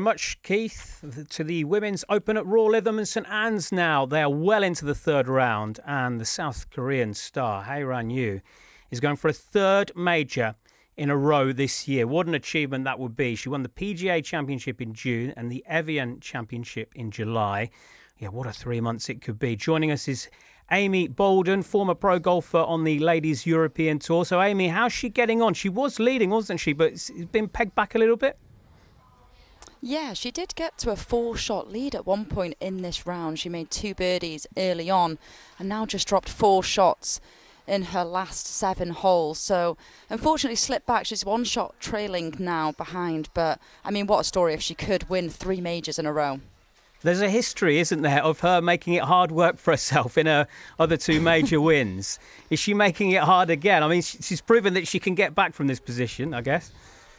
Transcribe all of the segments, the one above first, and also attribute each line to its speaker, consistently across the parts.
Speaker 1: much, Keith. To the Women's Open at Royal Lytham and St Anne's now. They are well into the third round, and the South Korean star, Hae-Ran Yu, is going for a third major in a row this year. What an achievement that would be. She won the PGA Championship in June and the Evian Championship in July. Yeah, what a 3 months it could be. Joining us is Amy Boulden, former pro golfer on the Ladies European Tour. So, Amy, how's she getting on? She was leading, wasn't she? But it's been pegged back a little bit?
Speaker 2: Yeah, she did get to a 4-shot lead at one point in this round. She made 2 birdies early on and now just dropped 4 shots in her last 7 holes. So, unfortunately, slipped back. She's 1 shot trailing now behind. But, I mean, what a story if she could win 3 majors in a row.
Speaker 1: There's a history, isn't there, of her making it hard work for herself in her other 2 major wins. Is she making it hard again? I mean, she's proven that she can get back from this position, I guess.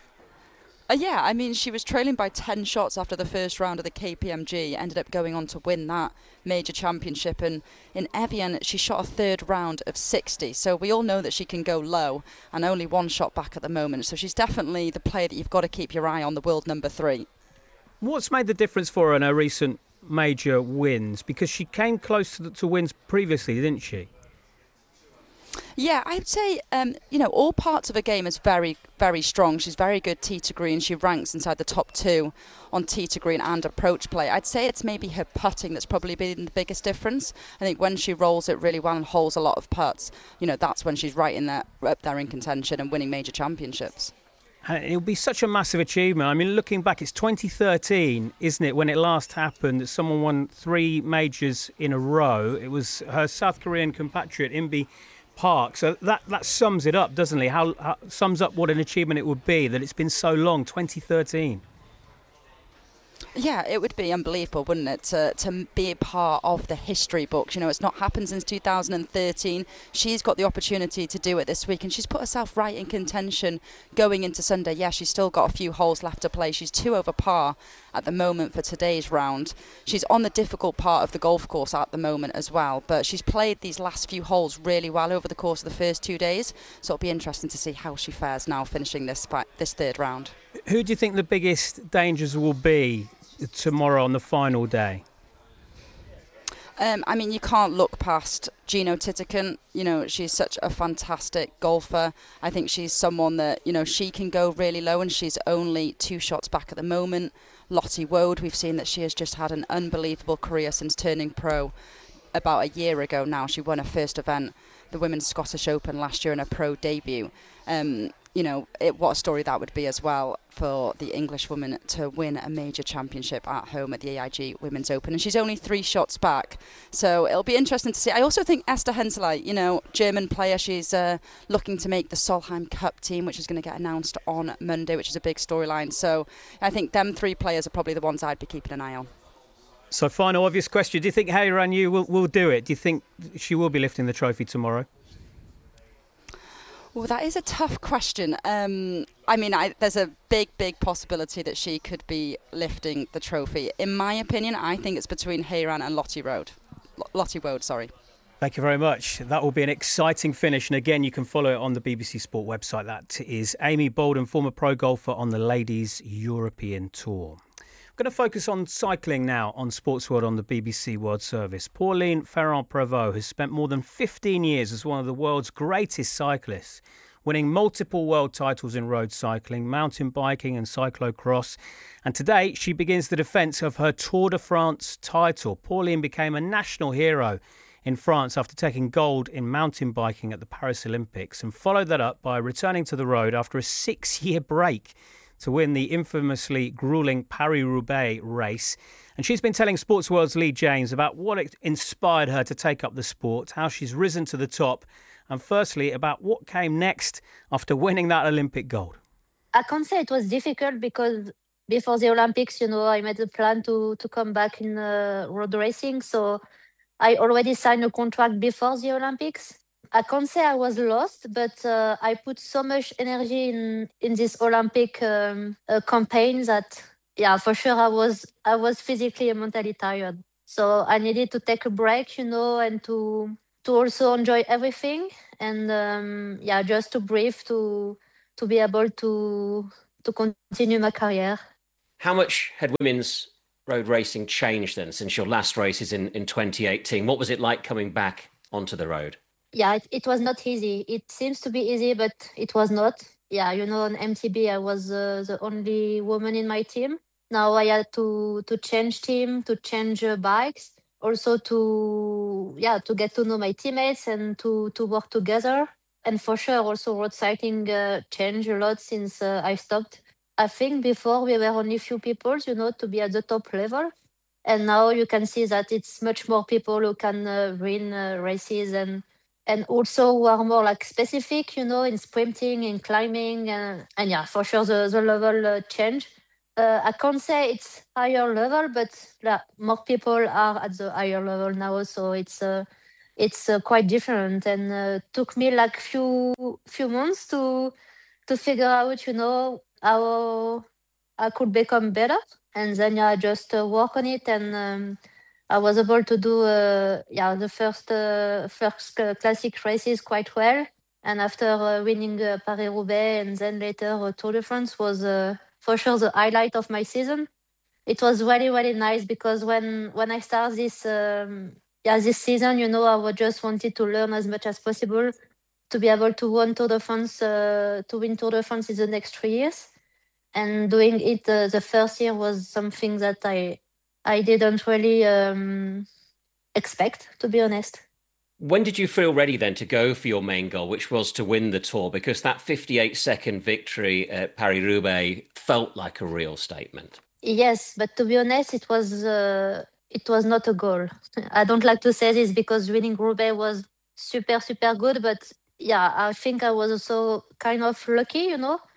Speaker 2: Yeah, I mean, she was trailing by 10 shots after the first round of the KPMG, ended up going on to win that major championship. And in Evian, she shot a third round of 60. So we all know that she can go low and only 1 shot back at the moment. So she's definitely the player that you've got to keep your eye on, the world number 3.
Speaker 1: What's made the difference for her in her recent major wins? Because she came close to wins previously, didn't she?
Speaker 2: Yeah, I'd say, all parts of her game is very, very strong. She's very good tee to green. She ranks inside the top 2 on tee to green and approach play. I'd say it's maybe her putting that's probably been the biggest difference. I think when she rolls it really well and holds a lot of putts, that's when she's right in there, up there in contention and winning major championships.
Speaker 1: It'll be such a massive achievement. I mean, looking back, it's 2013, isn't it, when it last happened that someone won 3 majors in a row. It was her South Korean compatriot, Inbi Park. So that sums it up, doesn't it? How sums up what an achievement it would be that it's been so long, 2013.
Speaker 2: Yeah, it would be unbelievable, wouldn't it, to be a part of the history books. It's not happened since 2013. She's got the opportunity to do it this week, and she's put herself right in contention going into Sunday. Yeah, she's still got a few holes left to play. She's 2 over par at the moment for today's round. She's on the difficult part of the golf course at the moment as well, but she's played these last few holes really well over the course of the first 2 days, so it'll be interesting to see how she fares now finishing this third round.
Speaker 1: Who do you think the biggest dangers will be tomorrow on the final day?
Speaker 2: I mean, you can't look past Gino Titican. She's such a fantastic golfer. I think she's someone that, she can go really low, and she's only 2 shots back at the moment. Lottie Woad, we've seen that she has just had an unbelievable career since turning pro about a year ago now. She won her first event, the Women's Scottish Open last year, in her pro debut. What a story that would be as well for the English woman to win a major championship at home at the AIG Women's Open. And she's only 3 shots back. So it'll be interesting to see. I also think Esther Henseleit, German player, she's looking to make the Solheim Cup team, which is going to get announced on Monday, which is a big storyline. So I think them 3 players are probably the ones I'd be keeping an eye on.
Speaker 1: So final obvious question, do you think Hae-Ran Yu will do it? Do you think she will be lifting the trophy tomorrow?
Speaker 2: Well, that is a tough question. There's a big possibility that she could be lifting the trophy. In my opinion, I think it's between Hae-Ran and Lottie Woad. Thank
Speaker 1: you very much. That will be an exciting finish. And again, you can follow it on the BBC Sport website. That is Amy Boulden, former pro golfer on the Ladies European Tour. I'm going to focus on cycling now on Sports World on the BBC World Service. Pauline Ferrand-Prévot has spent more than 15 years as one of the world's greatest cyclists, winning multiple world titles in road cycling, mountain biking and cyclocross. And today she begins the defence of her Tour de France title. Pauline became a national hero in France after taking gold in mountain biking at the Paris Olympics, and followed that up by returning to the road after a 6-year break to win the infamously gruelling Paris-Roubaix race. And she's been telling Sports World's Lee James about what inspired her to take up the sport, how she's risen to the top, and firstly about what came next after winning that Olympic gold.
Speaker 3: I can't say it was difficult because before the Olympics, I made a plan to come back in road racing. So I already signed a contract before the Olympics. I can't say I was lost, but I put so much energy in this Olympic campaign that, for sure I was physically and mentally tired. So I needed to take a break, and to also enjoy everything, and just to breathe, to be able to continue my career.
Speaker 4: How much had women's road racing changed then since your last races in 2018? What was it like coming back onto the road?
Speaker 3: Yeah, it was not easy. It seems to be easy, but it was not. Yeah, on MTB, I was the only woman in my team. Now I had to change team, to change bikes, also to get to know my teammates and to work together. And for sure, also road cycling changed a lot since I stopped. I think before we were only few people, to be at the top level. And now you can see that it's much more people who can win races and also who are more like specific, in sprinting, in climbing, and yeah, for sure the level change. I can't say it's higher level, but more people are at the higher level now, so it's quite different, and took me like few months to figure out, how I could become better, and then I just work on it, and I was able to do the first classic races quite well, and after winning Paris-Roubaix and then later Tour de France was for sure the highlight of my season. It was really really nice because when I start this season, I would just wanted to learn as much as possible to be able to win Tour de France in the next 3 years. And doing it the first year was something that I didn't really expect, to be honest.
Speaker 4: When did you feel ready then to go for your main goal, which was to win the Tour? Because that 58-second victory at Paris-Roubaix felt like a real statement.
Speaker 3: Yes, but to be honest, it was not a goal. I don't like to say this because winning Roubaix was super, super good, but yeah, I think I was also kind of lucky,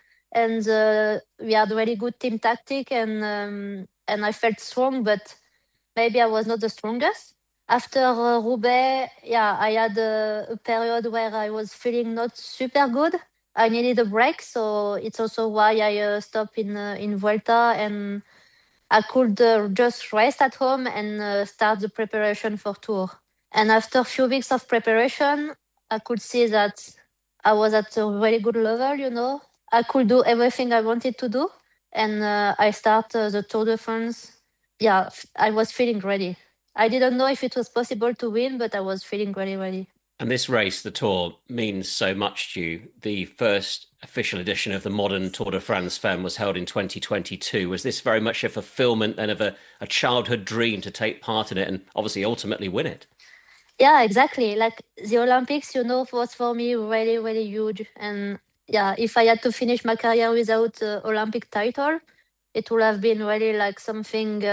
Speaker 3: and we had really good team tactic, and I felt strong, but maybe I was not the strongest. After Roubaix, yeah, I had a period where I was feeling not super good. I needed a break, so it's also why I stopped in Vuelta, and I could just rest at home and start the preparation for Tour. And after a few weeks of preparation, I could see that I was at a very good level. I could do everything I wanted to do, and I started the Tour de France. Yeah, I was feeling ready. I didn't know if it was possible to win, but I was feeling really ready.
Speaker 4: And this race, the Tour, means so much to you. The first official edition of the modern Tour de France Femme was held in 2022. Was this very much a fulfillment then of a childhood dream to take part in it and obviously ultimately win it?
Speaker 3: Yeah, exactly. Like the Olympics, was for me really, really huge. And yeah, if I had to finish my career without Olympic title, it would have been really like something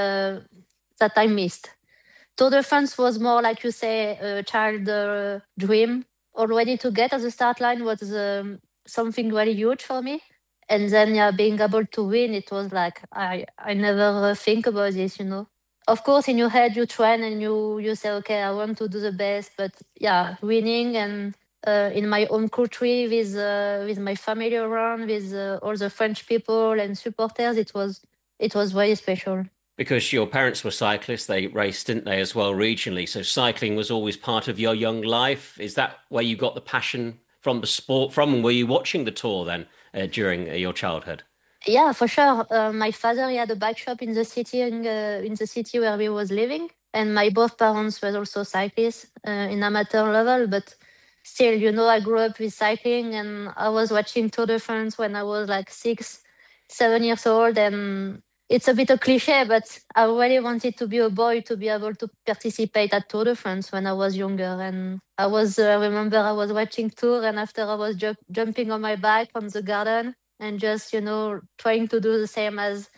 Speaker 3: that I missed. Tour de France was more, like you say, a child dream. Already to get at the start line was something really huge for me. And then, yeah, being able to win, it was like, I never think about this. Of course, in your head, you train and you say, okay, I want to do the best. But yeah, winning and in my own country with my family around, with all the French people and supporters, it was very special.
Speaker 4: Because your parents were cyclists, they raced, didn't they, as well, regionally? So cycling was always part of your young life. Is that where you got the passion from the sport from? And were you watching the Tour then during your childhood?
Speaker 3: Yeah, for sure. My father, he had a bike shop in the city in the city where we was living, and my both parents were also cyclists in amateur level. But still, I grew up with cycling, and I was watching Tour de France when I was like 6, 7 years old, and it's a bit a cliche, but I really wanted to be a boy to be able to participate at Tour de France when I was younger. And I remember I was watching Tour, and after I was jumping on my bike on the garden and just, trying to do the same as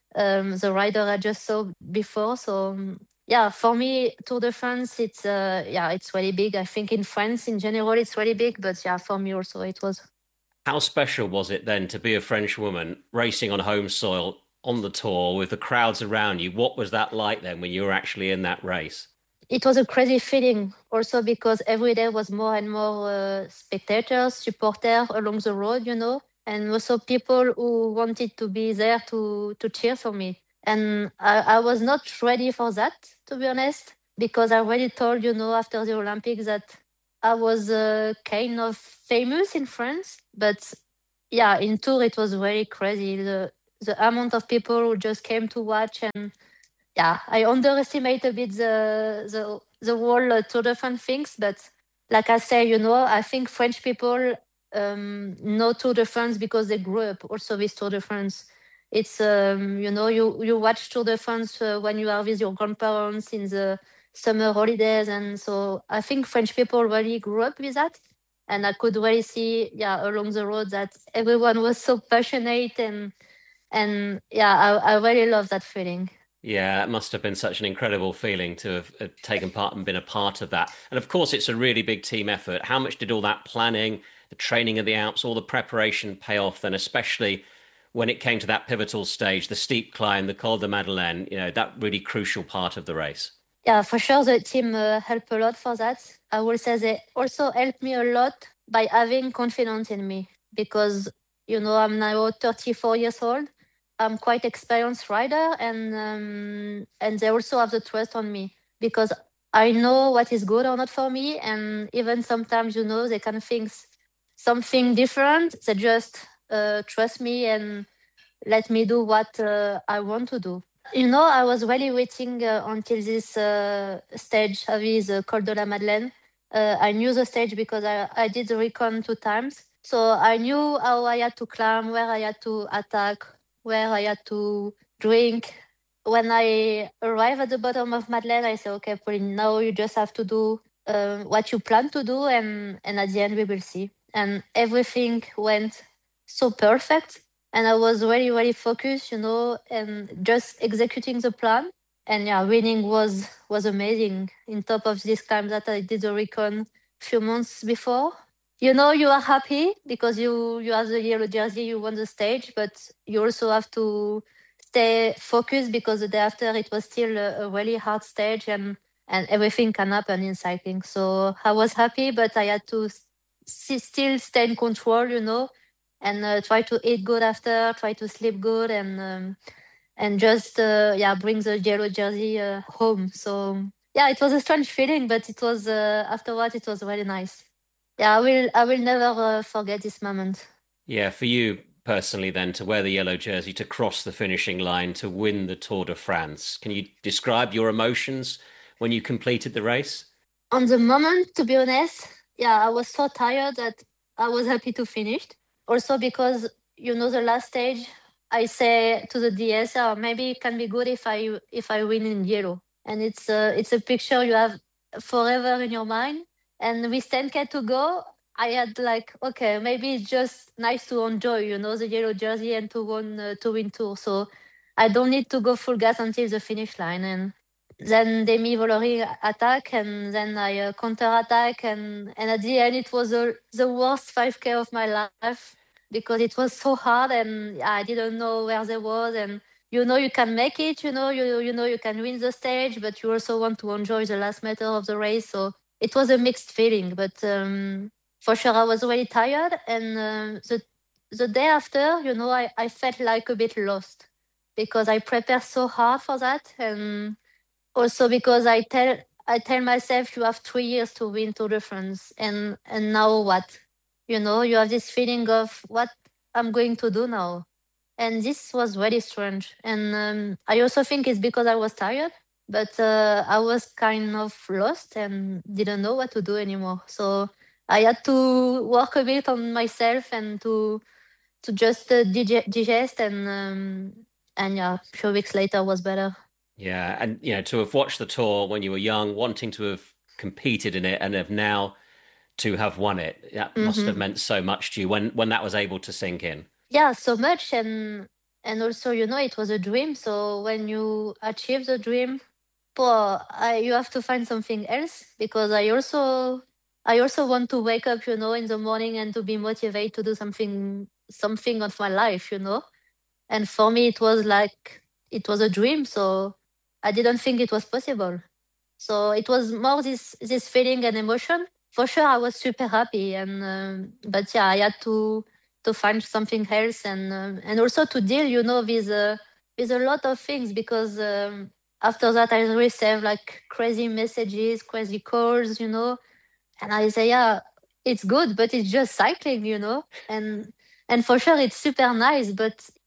Speaker 3: the rider I just saw before. So, yeah, for me, Tour de France, it's really big. I think in France in general, it's really big, but yeah, for me also it was.
Speaker 4: How special was it then to be a French woman racing on home soil on the Tour with the crowds around you? What was that like then when you were actually in that race?
Speaker 3: It was a crazy feeling also because every day was more and more spectators, supporters along the road, and also people who wanted to be there to cheer for me. And I was not ready for that, to be honest, because I already told, after the Olympics that I was kind of famous in France. But yeah, in Tour, it was very crazy. The the amount of people who just came to watch. And yeah, I underestimate a bit the whole Tour de France things, but like I say, I think French people know Tour de France because they grew up also with Tour de France. It's you watch Tour de France when you are with your grandparents in the summer holidays, and so I think French people really grew up with that. And I could really see, along the road that everyone was so passionate, and I really love that feeling.
Speaker 4: Yeah, it must have been such an incredible feeling to have taken part and been a part of that. And of course, it's a really big team effort. How much did all that planning, the training of the Alps, all the preparation pay off then, especially when it came to that pivotal stage, the steep climb, the Col de Madeleine, that really crucial part of the race?
Speaker 3: Yeah, for sure, the team helped a lot for that. I will say they also helped me a lot by having confidence in me because, I'm now 34 years old. I'm quite experienced rider, and they also have the trust on me because I know what is good or not for me, and even sometimes they can think something different. They just trust me and let me do what I want to do. I was really waiting until this stage with Col de la Madeleine. I knew the stage because I did the recon 2 times. So I knew how I had to climb, where I had to attack, where I had to drink. When I arrived at the bottom of Madeleine, I said, okay, Pauline, now you just have to do what you plan to do, and at the end we will see. And everything went so perfect. And I was really, really focused, and just executing the plan. And winning was amazing. In top of this time that I did the recon few months before. You are happy because you have the yellow jersey, you won the stage, but you also have to stay focused because the day after it was still a really hard stage, and everything can happen in cycling. So I was happy, but I had to still stay in control, and try to eat good after, try to sleep good, and just bring the yellow jersey home. So it was a strange feeling, but it was afterwards it was really nice. I will never forget this moment.
Speaker 4: Yeah, for you personally, then, to wear the yellow jersey, to cross the finishing line, to win the Tour de France, can you describe your emotions when you completed the race?
Speaker 3: On the moment, to be honest, I was so tired that I was happy to finish. Also because the last stage, I say to the DS, maybe it can be good if I win in yellow, and it's a picture you have forever in your mind. And with 10K to go, I had like, okay, maybe it's just nice to enjoy, the yellow jersey and to win Tour. So I don't need to go full gas until the finish line. And then Demi Vollering attack, and then I counter attack, and at the end it was the worst 5K of my life because it was so hard, and I didn't know where they was. And you can make it, you can win the stage, but you also want to enjoy the last meter of the race. So it was a mixed feeling, but for sure I was really tired. And the day after, I felt like a bit lost because I prepared so hard for that, and also because I tell myself you have 3 years to win Tour de France, and now what? You have this feeling of what I'm going to do now, and this was very strange. And I also think it's because I was tired, but I was kind of lost and didn't know what to do anymore. So I had to work a bit on myself and to just digest, and a few weeks later was better.
Speaker 4: Yeah, and to have watched the tour when you were young, wanting to have competed in it, and have now to have won it, that must have meant so much to you when that was able to sink in.
Speaker 3: Yeah, so much. And also, it was a dream. So when you achieve the dream, you have to find something else, because I also want to wake up, in the morning and to be motivated to do something of my life. And for me, it was like it was a dream. So I didn't think it was possible. So it was more this feeling and emotion. For sure, I was super happy, but I had to find something else, and also to deal, with a lot of things, because after that I received like crazy messages, crazy calls, and I say, yeah, it's good, but it's just cycling, and for sure it's super nice, but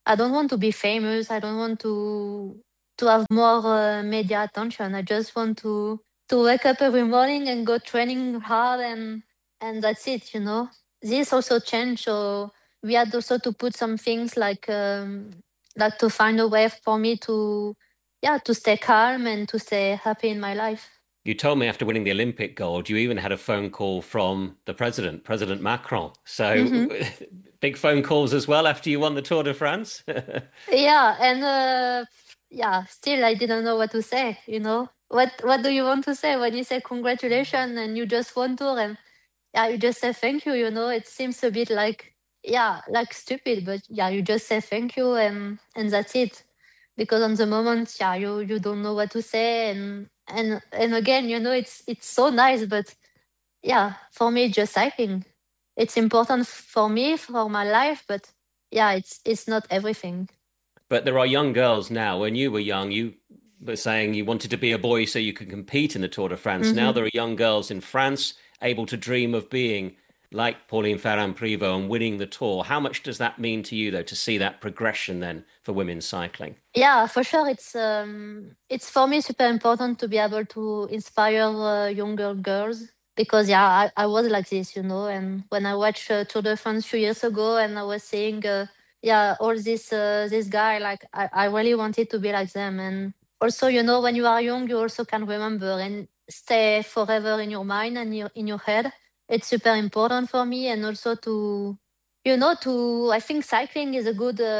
Speaker 3: I don't want to be famous. I don't want to have more media attention. I just want to wake up every morning and go training hard, and that's it. This also changed. So we had also to put some things like to find a way for me to stay calm and to stay happy in my life.
Speaker 4: You told me after winning the Olympic gold, you even had a phone call from the president, President Macron. So big phone calls as well after you won the Tour de France.
Speaker 3: Yeah, and still I didn't know what to say. What do you want to say when you say congratulations and you just won Tour, and you just say thank you. It seems a bit like stupid, but you just say thank you, and that's it. Because on the moment, you don't know what to say, and again, it's so nice, but for me, just cycling. It's important for me, for my life, but it's not everything.
Speaker 4: But there are young girls now. When you were young, you were saying you wanted to be a boy so you could compete in the Tour de France. Now there are young girls in France able to dream of being like Pauline Ferrand-Prévot and winning the Tour. How much does that mean to you, though, to see that progression then for women's cycling?
Speaker 3: Yeah, for sure. It's for me super important to be able to inspire younger girls, because I was like this, and when I watched Tour de France a few years ago, and I was seeing all this guy, like I really wanted to be like them. And also, when you are young, you also can remember and stay forever in your mind and in your head. It's super important for me, and also I think cycling is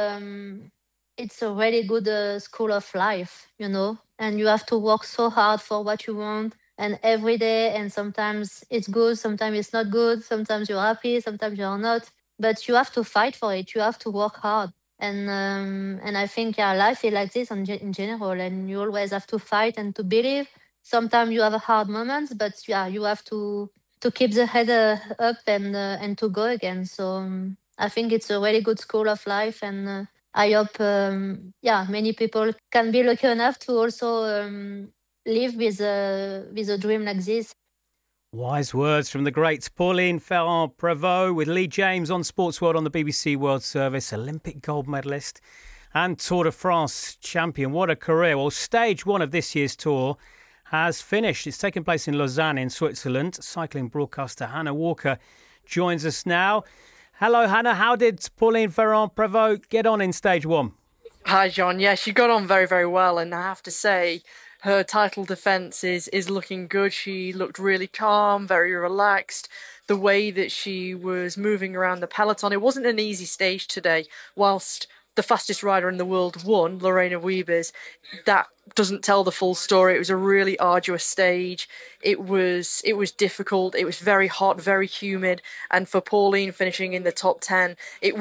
Speaker 3: it's a really good school of life, and you have to work so hard for what you want, and every day, and sometimes it's good, sometimes it's not good, sometimes you're happy, sometimes you're not, but you have to fight for it, you have to work hard. And I think life is like this in general, and you always have to fight and to believe. Sometimes you have hard moments, but you have to keep the head up and to go again. So I think it's a really good school of life, and I hope many people can be lucky enough to also live with a dream like this.
Speaker 1: Wise words from the great Pauline Ferrand-Prévot with Lee James on Sports World on the BBC World Service, Olympic gold medalist and Tour de France champion. What a career. Well, stage one of this year's tour has finished. It's taken place in Lausanne in Switzerland. Cycling broadcaster Hannah Walker joins us now. Hello, Hannah. How did Pauline Ferrand-Prévot get on in stage one?
Speaker 5: Hi, John. Yeah, she got on very, very well. And I have to say, her title defence is looking good. She looked really calm, very relaxed. The way that she was moving around the peloton, it wasn't an easy stage today. Whilst the fastest rider in the world won, Lorena Wiebes, that doesn't tell the full story. It was a really arduous stage. It was difficult. It was very hot, very humid. And for Pauline finishing in the top 10,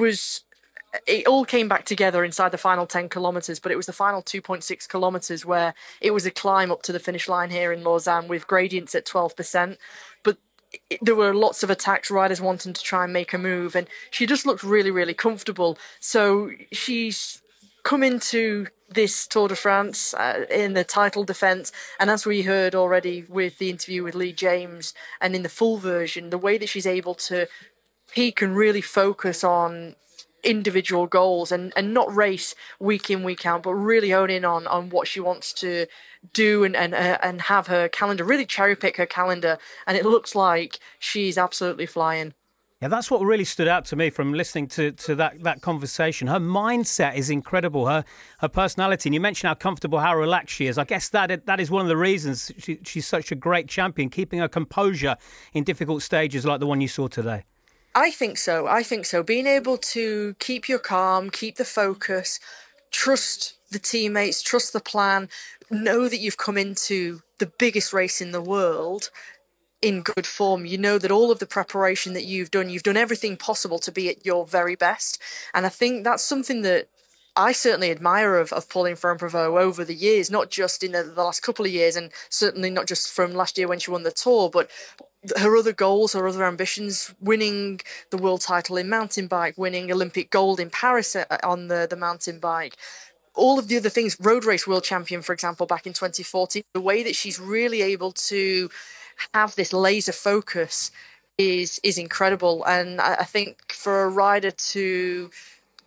Speaker 5: it all came back together inside the final 10 kilometres, but it was the final 2.6 kilometres where it was a climb up to the finish line here in Lausanne with gradients at 12%. But there were lots of attacks, riders wanting to try and make a move, and she just looked really, really comfortable. So she's come into this Tour de France in the title defence, and as we heard already with the interview with Lee James and in the full version, the way that she's able to peak and really focus on individual goals and not race week in, week out, but really hone in on what she wants to do and have her calendar, really cherry pick her calendar. And it looks like she's absolutely flying.
Speaker 1: Yeah, that's what really stood out to me from listening to that conversation. Her mindset is incredible, her personality. And you mentioned how comfortable, how relaxed she is. I guess that is one of the reasons she's such a great champion, keeping her composure in difficult stages like the one you saw today.
Speaker 5: I think so. Being able to keep your calm, keep the focus, trust the teammates, trust the plan, know that you've come into the biggest race in the world in good form. You know that all of the preparation that you've done everything possible to be at your very best. And I think that's something that I certainly admire of Pauline Ferrand-Prévot over the years, not just in the last couple of years, and certainly not just from last year when she won the Tour, but her other goals, her other ambitions, winning the world title in mountain bike, winning Olympic gold in Paris on the mountain bike, all of the other things, road race world champion, for example, back in 2014, the way that she's really able to have this laser focus is incredible. And I think for a rider to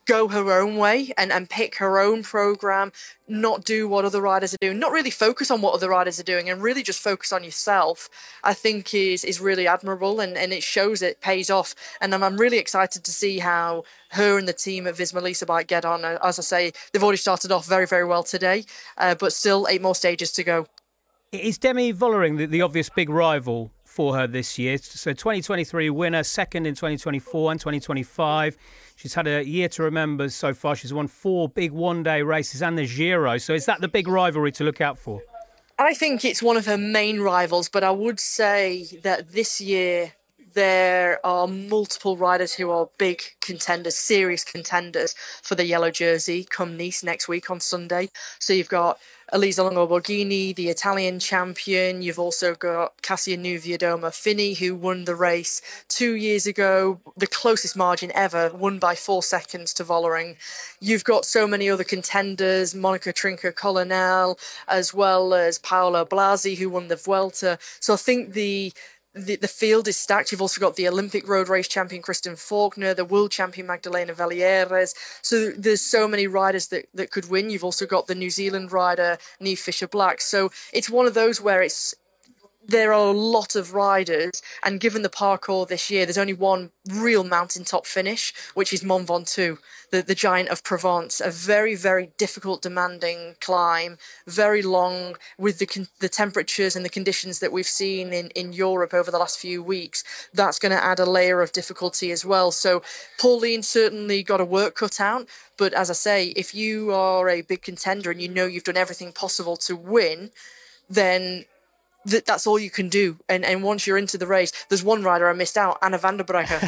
Speaker 5: go her own way and pick her own program, not do what other riders are doing, not really focus on what other riders are doing and really just focus on yourself, I think is really admirable, and it shows it pays off. And I'm really excited to see how her and the team at Visma Lease Bike get on. As I say, they've already started off very, very well today, but still 8 more stages to go.
Speaker 1: Is Demi Vollering the obvious big rival for her this year? So 2023 winner, second in 2024 and 2025. She's had a year to remember so far. She's won 4 big one-day races and the Giro. So is that the big rivalry to look out for?
Speaker 5: I think it's one of her main rivals, but I would say that this year there are multiple riders who are big contenders, serious contenders for the yellow jersey come Nice next week on Sunday. So you've got Elisa Longo Borghini, the Italian champion. You've also got Cassia Niewiadoma Finney, who won the race 2 years ago, the closest margin ever, won by 4 seconds to Vollering. You've got so many other contenders, Monica Trinca-Colonel, as well as Paola Blasi, who won the Vuelta. So I think the field is stacked. You've also got the Olympic road race champion Kristen Faulkner, the world champion Magdalena Valieres. So there's so many riders that could win. You've also got the New Zealand rider Niamh Fisher-Black. So it's one of those where there are a lot of riders, and given the parcours this year, there's only one real mountaintop finish, which is Mont Ventoux, the Giant of Provence. A very, very difficult, demanding climb, very long, with the temperatures and the conditions that we've seen in Europe over the last few weeks. That's going to add a layer of difficulty as well. So Pauline certainly got a work cut out, but as I say, if you are a big contender and you know you've done everything possible to win, then that's all you can do. And once you're into the race, there's one rider I missed out, Anna van der Breggen.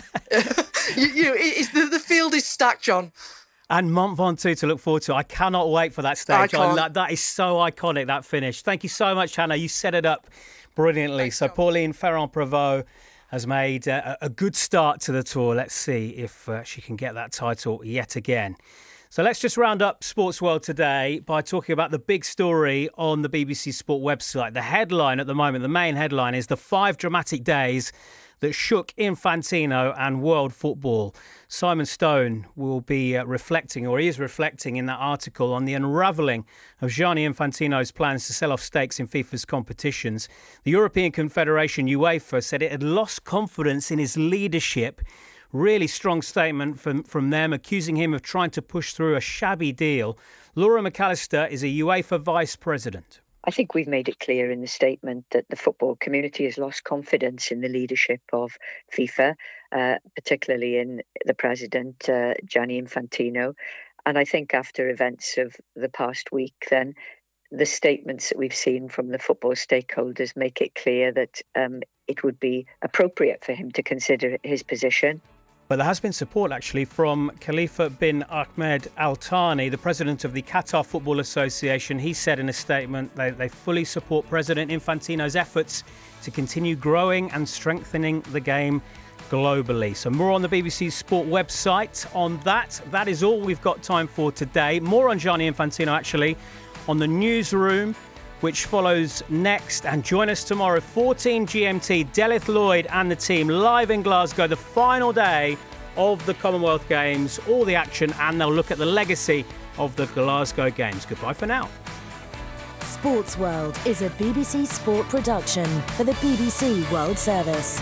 Speaker 5: The field is stacked, John.
Speaker 1: And Mont Ventoux to look forward to. I cannot wait for that stage. That is so iconic, that finish. Thank you so much, Hannah. You set it up brilliantly. Thanks, so Pauline Ferrand-Prévot has made a good start to the Tour. Let's see if she can get that title yet again. So let's just round up Sports World today by talking about the big story on the BBC Sport website. The headline at the moment, the main headline, is the 5 dramatic days that shook Infantino and world football. Simon Stone will be reflecting, or he is reflecting in that article, on the unravelling of Gianni Infantino's plans to sell off stakes in FIFA's competitions. The European Confederation, UEFA, said it had lost confidence in his leadership. Really strong statement from them, accusing him of trying to push through a shabby deal. Laura McAllister is a UEFA vice president.
Speaker 6: I think we've made it clear in the statement that the football community has lost confidence in the leadership of FIFA, particularly in the president, Gianni Infantino. And I think after events of the past week, then the statements that we've seen from the football stakeholders make it clear that it would be appropriate for him to consider his position.
Speaker 1: But there has been support, actually, from Khalifa bin Ahmed Al Thani, the president of the Qatar Football Association. He said in a statement they fully support President Infantino's efforts to continue growing and strengthening the game globally. So more on the BBC Sport website on that. That is all we've got time for today. More on Gianni Infantino, actually, on the newsroom, which follows next. And join us tomorrow, 14 GMT, Delith Lloyd and the team live in Glasgow, the final day of the Commonwealth Games, all the action, and they'll look at the legacy of the Glasgow Games. Goodbye for now.
Speaker 7: Sports World is a BBC Sport production for the BBC World Service.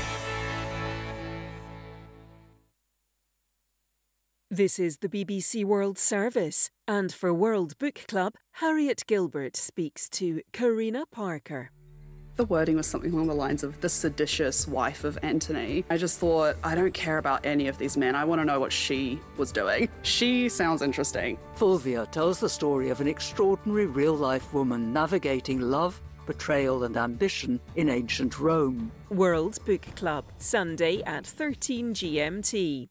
Speaker 8: This is the BBC World Service, and for World Book Club, Harriet Gilbert speaks to Karina Parker.
Speaker 9: The wording was something along the lines of the seditious wife of Antony. I just thought, I don't care about any of these men. I want to know what she was doing. She sounds interesting.
Speaker 10: Fulvia tells the story of an extraordinary real-life woman navigating love, betrayal and ambition in ancient Rome.
Speaker 8: World Book Club, Sunday at 13 GMT.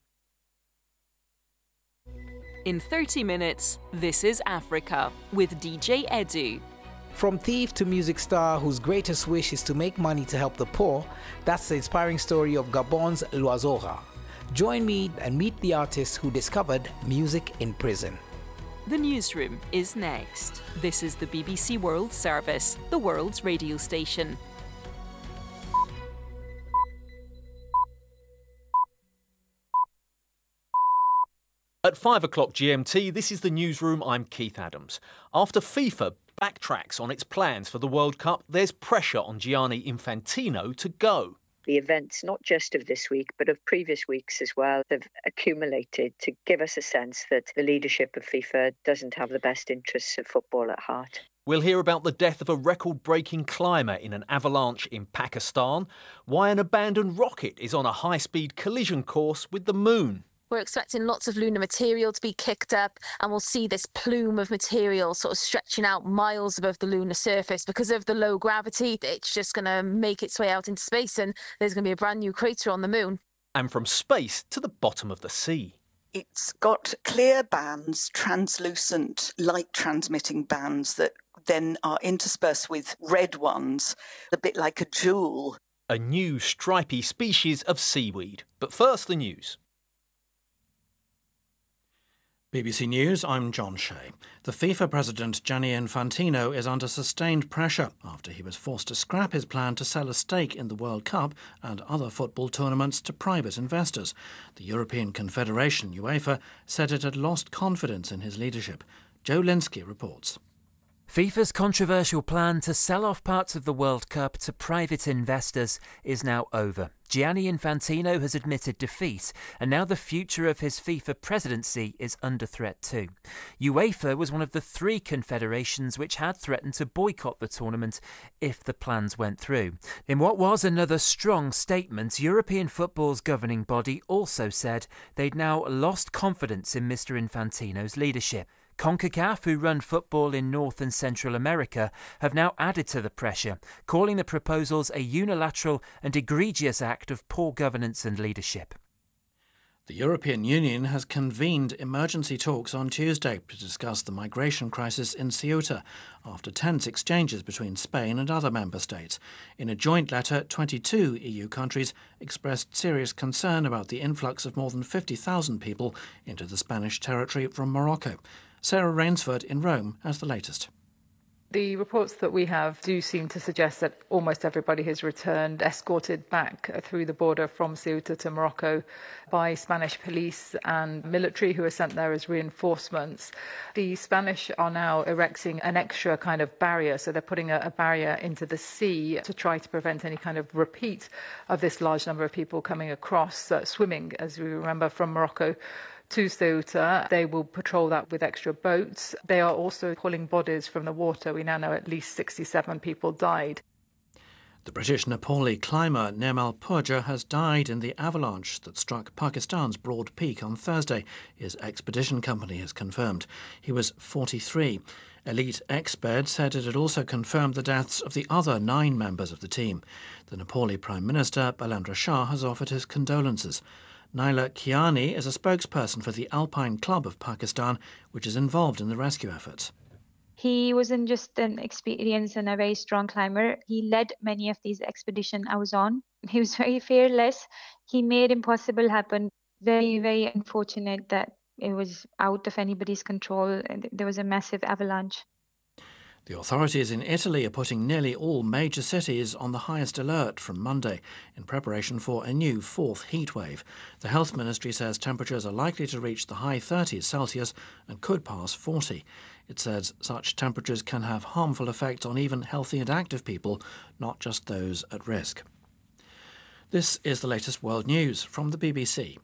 Speaker 8: In 30 minutes, this is Africa with DJ Edu.
Speaker 11: From thief to music star whose greatest wish is to make money to help the poor, that's the inspiring story of Gabon's Loazora. Join me and meet the artist who discovered music in prison.
Speaker 8: The newsroom is next. This is the BBC World Service, the world's radio station.
Speaker 12: At At 5 o'clock GMT, this is the newsroom. I'm Keith Adams. After FIFA backtracks on its plans for the World Cup, there's pressure on Gianni Infantino to go.
Speaker 6: The events, not just of this week, but of previous weeks as well, have accumulated to give us a sense that the leadership of FIFA doesn't have the best interests of football at heart.
Speaker 12: We'll hear about the death of a record-breaking climber in an avalanche in Pakistan, why an abandoned rocket is on a high-speed collision course with the moon.
Speaker 13: We're expecting lots of lunar material to be kicked up, and we'll see this plume of material sort of stretching out miles above the lunar surface. Because of the low gravity, it's just going to make its way out into space, and there's going to be a brand new crater on the moon.
Speaker 12: And from space to the bottom of the sea.
Speaker 14: It's got clear bands, translucent, light-transmitting bands that then are interspersed with red ones, a bit like a jewel.
Speaker 12: A new stripy species of seaweed. But first, the news.
Speaker 15: BBC News, I'm John Shea. The FIFA president Gianni Infantino is under sustained pressure after he was forced to scrap his plan to sell a stake in the World Cup and other football tournaments to private investors. The European Confederation, UEFA, said it had lost confidence in his leadership. Joe Linsky reports.
Speaker 16: FIFA's controversial plan to sell off parts of the World Cup to private investors is now over. Gianni Infantino has admitted defeat, and now the future of his FIFA presidency is under threat too. UEFA was one of the 3 confederations which had threatened to boycott the tournament if the plans went through. In what was another strong statement, European football's governing body also said they'd now lost confidence in Mr. Infantino's leadership. CONCACAF, who run football in North and Central America, have now added to the pressure, calling the proposals a unilateral and egregious act of poor governance and leadership.
Speaker 15: The European Union has convened emergency talks on Tuesday to discuss the migration crisis in Ceuta after tense exchanges between Spain and other member states. In a joint letter, 22 EU countries expressed serious concern about the influx of more than 50,000 people into the Spanish territory from Morocco. Sarah Rainsford in Rome has the latest.
Speaker 17: The reports that we have do seem to suggest that almost everybody has returned, escorted back through the border from Ceuta to Morocco by Spanish police and military who are sent there as reinforcements. The Spanish are now erecting an extra kind of barrier, so they're putting a barrier into the sea to try to prevent any kind of repeat of this large number of people coming across, swimming, as we remember, from Morocco to Ceuta. They will patrol that with extra boats. They are also pulling bodies from the water. We now know at least 67 people died.
Speaker 15: The British Nepali climber Nirmal Purja has died in the avalanche that struck Pakistan's Broad Peak on Thursday, his expedition company has confirmed. He was 43. Elite Exped said it had also confirmed the deaths of the other 9 members of the team. The Nepali Prime Minister, Balendra Shah, has offered his condolences. Naila Kiani is a spokesperson for the Alpine Club of Pakistan, which is involved in the rescue efforts.
Speaker 18: He wasn't just an experienced and a very strong climber. He led many of these expeditions I was on. He was very fearless. He made impossible happen. Very, very unfortunate that it was out of anybody's control. There was a massive avalanche.
Speaker 15: The authorities in Italy are putting nearly all major cities on the highest alert from Monday in preparation for a new 4th heatwave. The health ministry says temperatures are likely to reach the high 30s Celsius and could pass 40. It says such temperatures can have harmful effects on even healthy and active people, not just those at risk. This is the latest world news from the BBC.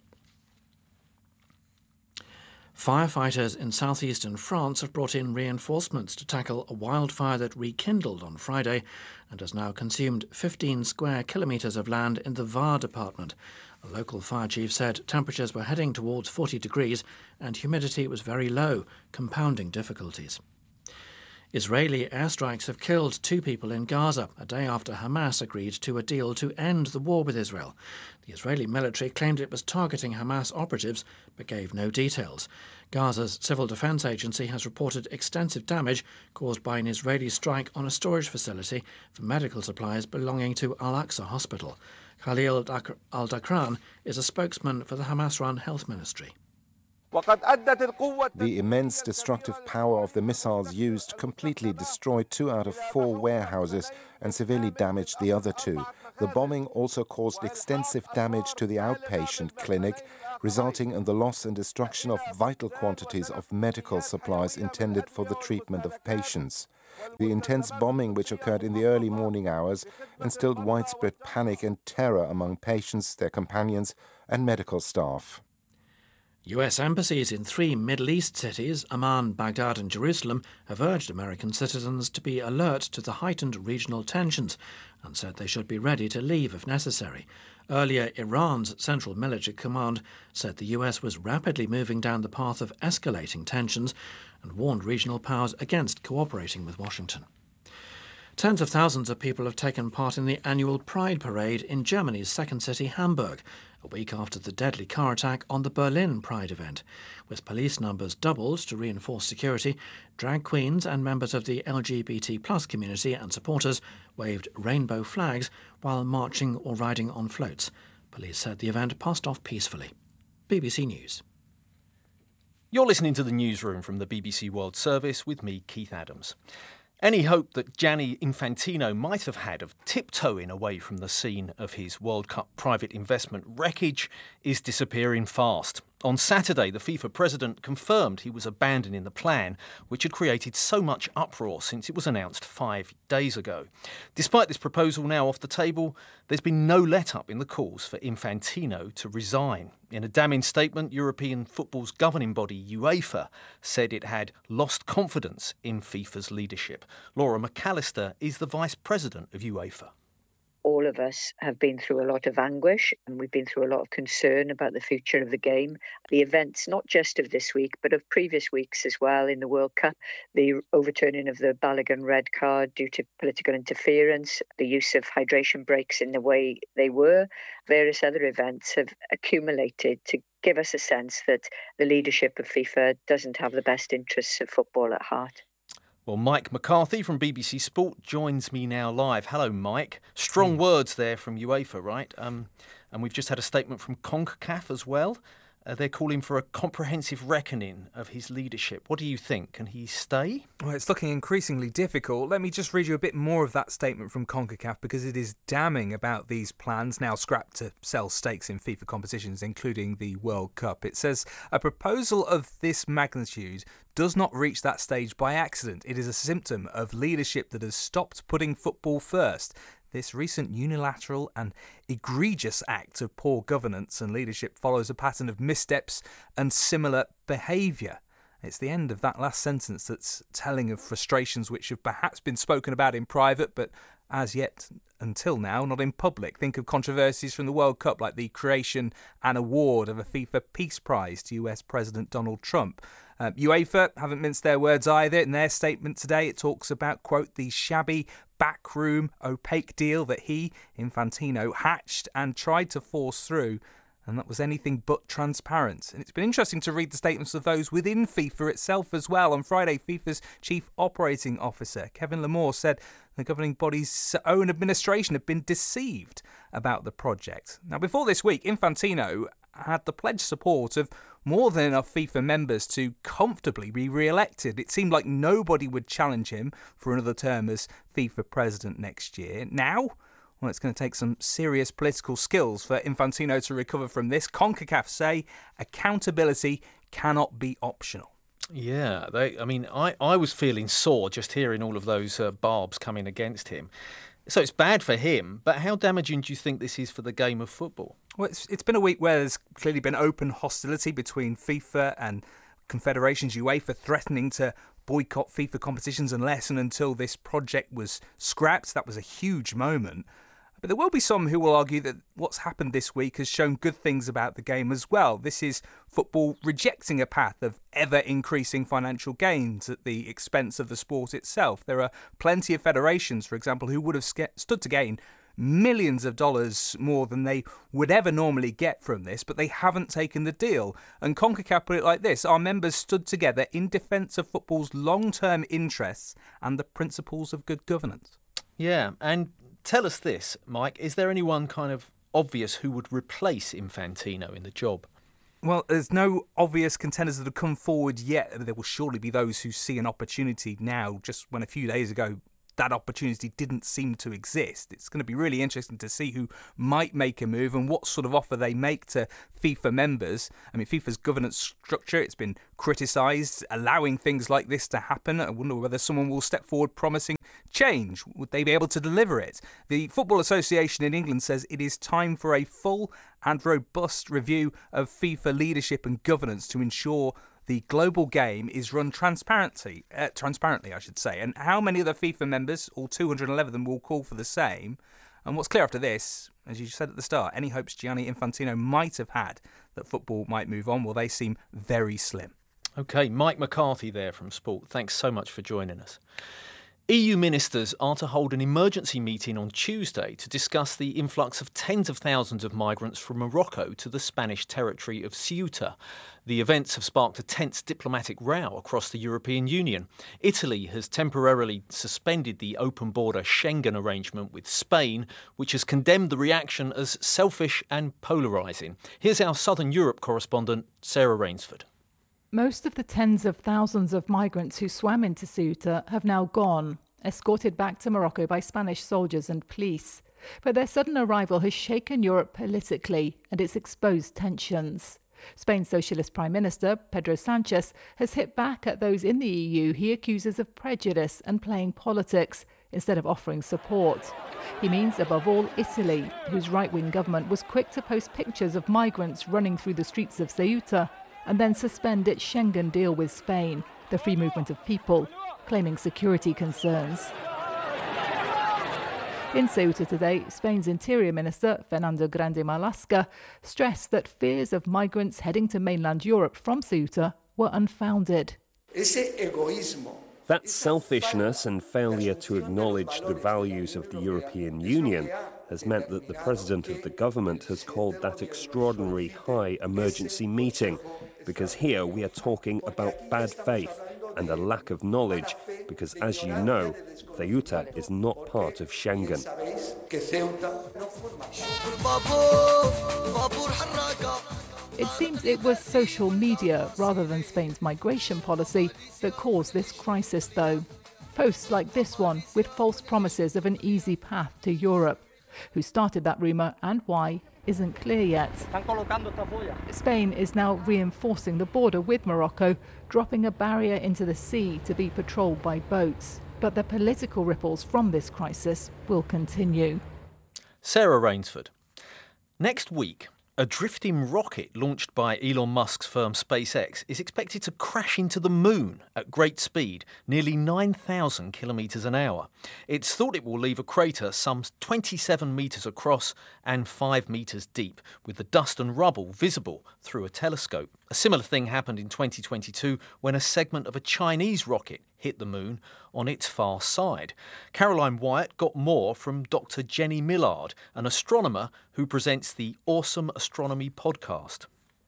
Speaker 15: Firefighters in southeastern France have brought in reinforcements to tackle a wildfire that rekindled on Friday and has now consumed 15 square kilometres of land in the Var department. A local fire chief said temperatures were heading towards 40 degrees and humidity was very low, compounding difficulties. Israeli airstrikes have killed 2 people in Gaza, a day after Hamas agreed to a deal to end the war with Israel. The Israeli military claimed it was targeting Hamas operatives, but gave no details. Gaza's Civil Defense Agency has reported extensive damage caused by an Israeli strike on a storage facility for medical supplies belonging to Al-Aqsa Hospital. Khalil al-Dakran is a spokesman for the Hamas-run health ministry.
Speaker 19: The immense destructive power of the missiles used completely destroyed 2 out of 4 warehouses and severely damaged the other 2. The bombing also caused extensive damage to the outpatient clinic, resulting in the loss and destruction of vital quantities of medical supplies intended for the treatment of patients. The intense bombing which occurred in the early morning hours instilled widespread panic and terror among patients, their companions and medical staff.
Speaker 15: US embassies in 3 Middle East cities, Amman, Baghdad and Jerusalem, have urged American citizens to be alert to the heightened regional tensions and said they should be ready to leave if necessary. Earlier, Iran's Central Military Command said the US was rapidly moving down the path of escalating tensions and warned regional powers against cooperating with Washington. Tens of thousands of people have taken part in the annual Pride Parade in Germany's second city, Hamburg, a week after the deadly car attack on the Berlin Pride event. With police numbers doubled to reinforce security, drag queens and members of the LGBT+ community and supporters waved rainbow flags while marching or riding on floats. Police said the event passed off peacefully. BBC News.
Speaker 12: You're listening to the newsroom from the BBC World Service with me, Keith Adams. Any hope that Gianni Infantino might have had of tiptoeing away from the scene of his World Cup private investment wreckage is disappearing fast. On Saturday, the FIFA president confirmed he was abandoning the plan, which had created so much uproar since it was announced 5 days ago. Despite this proposal now off the table, there's been no let-up in the calls for Infantino to resign. In a damning statement, European football's governing body, UEFA, said it had lost confidence in FIFA's leadership. Laura McAllister is the vice president of UEFA.
Speaker 6: All of us have been through a lot of anguish and we've been through a lot of concern about the future of the game. The events, not just of this week, but of previous weeks as well in the World Cup, the overturning of the Balogun red card due to political interference, the use of hydration breaks in the way they were, various other events have accumulated to give us a sense that the leadership of FIFA doesn't have the best interests of football at heart.
Speaker 12: Well, Mike McCarthy from BBC Sport joins me now live. Hello, Mike. Strong words there from UEFA, right? And we've just had a statement from CONCACAF as well. They're calling for a comprehensive reckoning of his leadership. What do you think? Can he stay?
Speaker 20: Well, it's looking increasingly difficult. Let me just read you a bit more of that statement from CONCACAF because it is damning about these plans now scrapped to sell stakes in FIFA competitions, including the World Cup. It says, a proposal of this magnitude does not reach that stage by accident. It is a symptom of leadership that has stopped putting football first. This recent unilateral and egregious act of poor governance and leadership follows a pattern of missteps and similar behaviour. It's the end of that last sentence that's telling of frustrations which have perhaps been spoken about in private, but as yet, until now, not in public. Think of controversies from the World Cup like the creation and award of a FIFA Peace Prize to US President Donald Trump. UEFA haven't minced their words either. In their statement today, it talks about, quote, the shabby, backroom, opaque deal that he, Infantino, hatched and tried to force through, and that was anything but transparent. And it's been interesting to read the statements of those within FIFA itself as well. On Friday, FIFA's Chief Operating Officer, Kevin Lamore, said the governing body's own administration had been deceived about the project. Now, before this week, Infantino had the pledged support of more than enough FIFA members to comfortably be re-elected. It seemed like nobody would challenge him for another term as FIFA president next year. Now, well, it's going to take some serious political skills for Infantino to recover from this. CONCACAF say accountability cannot be optional.
Speaker 12: Yeah, I was feeling sore just hearing all of those barbs coming against him. So it's bad for him, but how damaging do you think this is for the game of football?
Speaker 20: Well, it's been a week where there's clearly been open hostility between FIFA and confederations, UEFA threatening to boycott FIFA competitions unless and until this project was scrapped. That was a huge moment. But there will be some who will argue that what's happened this week has shown good things about the game as well. This is football rejecting a path of ever-increasing financial gains at the expense of the sport itself. There are plenty of federations, for example, who would have stood to gain millions of dollars more than they would ever normally get from this, but they haven't taken the deal. And CONCACAF put it like this: our members stood together in defence of football's long-term interests and the principles of good governance.
Speaker 12: Yeah, and tell us this, Mike, is there anyone kind of obvious who would replace Infantino in the job?
Speaker 20: Well, there's no obvious contenders that have come forward yet. There will surely be those who see an opportunity now, just when a few days ago that opportunity didn't seem to exist. It's going to be really interesting to see who might make a move and what sort of offer they make to FIFA members. I mean, FIFA's governance structure, it's been criticised, allowing things like this to happen. I wonder whether someone will step forward promising change. Would they be able to deliver it? The Football Association in England says it is time for a full and robust review of FIFA leadership and governance to ensure the global game is run transparently, I should say. And how many other FIFA members, all 211 of them, will call for the same? And what's clear after this, as you said at the start, any hopes Gianni Infantino might have had that football might move on, well, they seem very slim.
Speaker 12: OK, Mike McCarthy there from Sport. Thanks so much for joining us. EU ministers are to hold an emergency meeting on Tuesday to discuss the influx of tens of thousands of migrants from Morocco to the Spanish territory of Ceuta. The events have sparked a tense diplomatic row across the European Union. Italy has temporarily suspended the open border Schengen arrangement with Spain, which has condemned the reaction as selfish and polarising. Here's our Southern Europe correspondent, Sarah Rainsford.
Speaker 17: Most of the tens of thousands of migrants who swam into Ceuta have now gone, escorted back to Morocco by Spanish soldiers and police. But their sudden arrival has shaken Europe politically and it's exposed tensions. Spain's Socialist Prime Minister, Pedro Sanchez, has hit back at those in the EU he accuses of prejudice and playing politics instead of offering support. He means, above all, Italy, whose right-wing government was quick to post pictures of migrants running through the streets of Ceuta and then suspend its Schengen deal with Spain, the free movement of people, claiming security concerns. In Ceuta today, Spain's Interior Minister, Fernando Grande Marlaska, stressed that fears of migrants heading to mainland Europe from Ceuta were unfounded.
Speaker 21: That selfishness and failure to acknowledge the values of the European Union has meant that the President of the government has called that extraordinary high emergency meeting, because here we are talking about bad faith and a lack of knowledge, because as you know, Ceuta is not part of Schengen.
Speaker 17: It seems it was social media rather than Spain's migration policy that caused this crisis, though. Posts like this one with false promises of an easy path to Europe. Who started that rumour and why isn't clear yet. Spain is now reinforcing the border with Morocco, dropping a barrier into the sea to be patrolled by boats. But the political ripples from this crisis will continue.
Speaker 12: Sarah Rainsford. Next week, a drifting rocket launched by Elon Musk's firm SpaceX is expected to crash into the moon at great speed, nearly 9,000 kilometres an hour. It's thought it will leave a crater some 27 metres across and 5 metres deep, with the dust and rubble visible through a telescope. A similar thing happened in 2022 when a segment of a Chinese rocket hit the moon on its far side. Caroline Wyatt got more from Dr. Jenny Millard, an astronomer who presents the Awesome Astronomy podcast.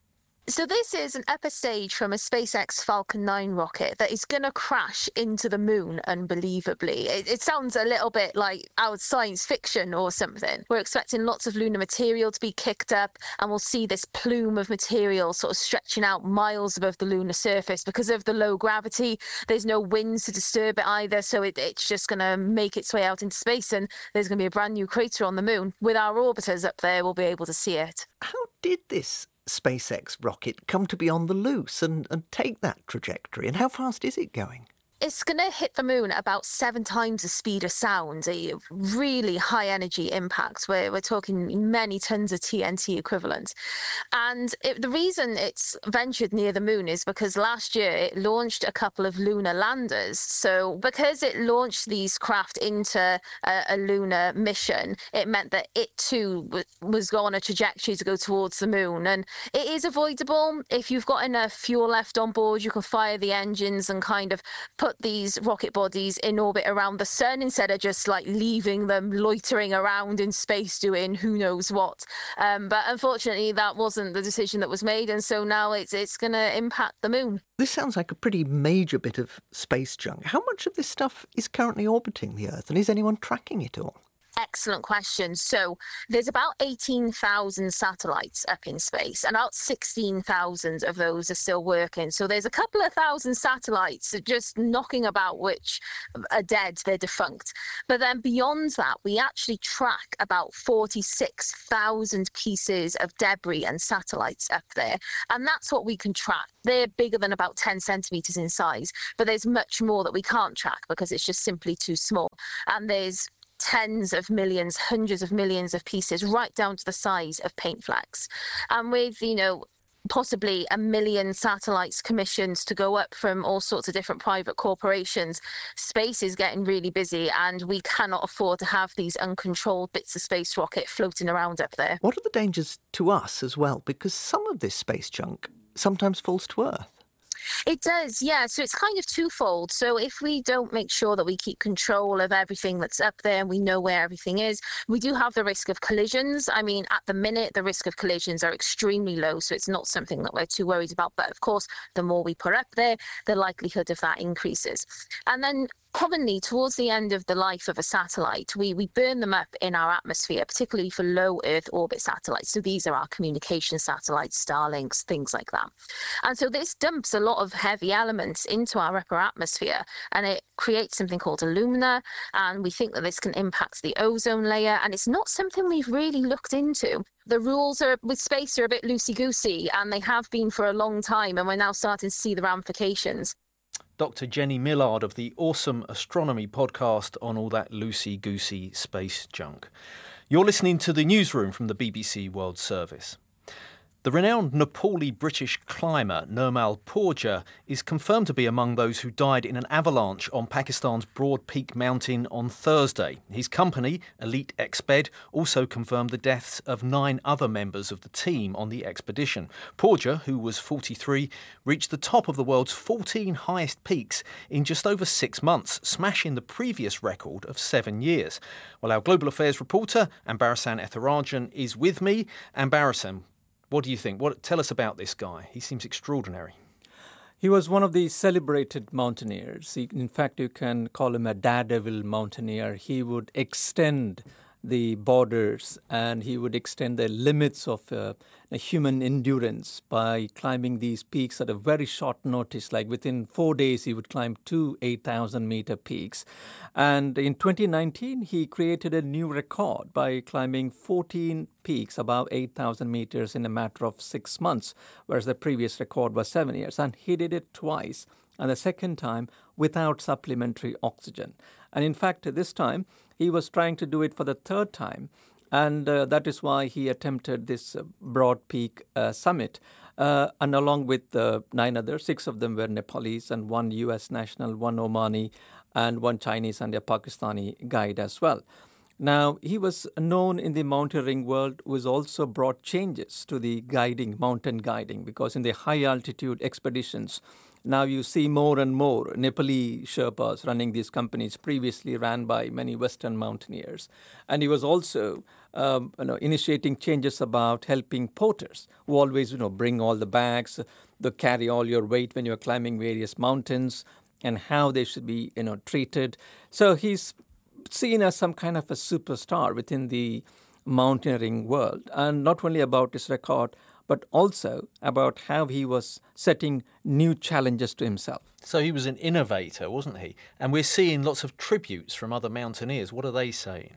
Speaker 13: So this is an upper stage from a SpaceX Falcon 9 rocket that is going to crash into the moon unbelievably. It sounds a little bit like our science fiction or something. We're expecting lots of lunar material to be kicked up, and we'll see this plume of material sort of stretching out miles above the lunar surface. Because of the low gravity, there's no winds to disturb it either, so it's just going to make its way out into space, and there's going to be a brand new crater on the moon. With our orbiters up there, we'll be able to see it.
Speaker 22: How did this SpaceX rocket come to be on the loose and take that trajectory? And how fast is it going?
Speaker 13: It's going to hit the moon at about 7 times the speed of sound, a really high energy impact. We're talking many tons of TNT equivalent. And the reason it's ventured near the moon is because last year it launched a couple of lunar landers. So because it launched these craft into a lunar mission, it meant that it too was on a trajectory to go towards the moon. And it is avoidable. If you've got enough fuel left on board, you can fire the engines and kind of put these rocket bodies in orbit around the sun instead of just like leaving them loitering around in space doing who knows what. But unfortunately, that wasn't the decision that was made, and so now it's going to impact the moon.
Speaker 22: This sounds like a pretty major bit of space junk. How much of this stuff is currently orbiting the Earth, and is anyone tracking it all?
Speaker 13: Excellent question. So there's about 18,000 satellites up in space, and about 16,000 of those are still working. So there's a couple of thousand satellites just knocking about, which are dead, they're defunct. But then beyond that, we actually track about 46,000 pieces of debris and satellites up there. And that's what we can track. They're bigger than about 10 centimeters in size, but there's much more that we can't track because it's just simply too small. And there's tens of millions, hundreds of millions of pieces, right down to the size of paint flecks. And with, possibly 1 million satellites commissioned to go up from all sorts of different private corporations, space is getting really busy, and we cannot afford to have these uncontrolled bits of space rocket floating around up there.
Speaker 22: What are the dangers to us as well? Because some of this space junk sometimes falls to Earth.
Speaker 13: It does, yeah. So it's kind of twofold. So if we don't make sure that we keep control of everything that's up there and we know where everything is, we do have the risk of collisions. I mean, at the minute, the risk of collisions are extremely low, so it's not something that we're too worried about. But of course, the more we put up there, the likelihood of that increases. And then commonly, towards the end of the life of a satellite, we burn them up in our atmosphere, particularly for low Earth orbit satellites. So these are our communication satellites, Starlinks, things like that. And so this dumps a lot of heavy elements into our upper atmosphere, and it creates something called alumina. And we think that this can impact the ozone layer, and it's not something we've really looked into. The rules with space are a bit loosey-goosey, and they have been for a long time, and we're now starting to see the ramifications.
Speaker 12: Dr. Jenny Millard of the Awesome Astronomy podcast on all that loosey-goosey space junk. You're listening to the newsroom from the BBC World Service. The renowned Nepali British climber Nirmal Purja is confirmed to be among those who died in an avalanche on Pakistan's Broad Peak mountain on Thursday. His company, Elite Exped, also confirmed the deaths of 9 other members of the team on the expedition. Purja, who was 43, reached the top of the world's 14 highest peaks in just over 6 months, smashing the previous record of 7 years. Well, our Global Affairs reporter, Ambarasan Etharajan, is with me. Ambarasan, what do you think? Tell us about this guy. He seems extraordinary.
Speaker 2: He was one of the celebrated mountaineers. In fact, you can call him a daredevil mountaineer. He would extend the borders and he would extend the limits of human endurance by climbing these peaks at a very short notice. Like within 4 days, he would climb 2 8,000-meter peaks. And in 2019, he created a new record by climbing 14 peaks above 8,000 meters in a matter of 6 months, whereas the previous record was 7 years. And he did it twice, and the second time without supplementary oxygen. And in fact, this time, he was trying to do it for the third time. And that is why he attempted this Broad Peak summit. And along with 9 others, 6 of them were Nepalese and 1 US national, 1 Omani, and 1 Chinese and a Pakistani guide as well. Now, he was known in the mountaineering world, who has also brought changes to the mountain guiding, because in the high altitude expeditions, now you see more and more Nepali Sherpas running these companies, previously ran by many Western mountaineers. And he was also initiating changes about helping porters who always bring all the bags, they carry all your weight when you're climbing various mountains, and how they should be treated. So he's seen as some kind of a superstar within the mountaineering world, and not only about his record, but also about how he was setting new challenges to himself.
Speaker 12: So he was an innovator, wasn't he? And we're seeing lots of tributes from other mountaineers. What are they saying?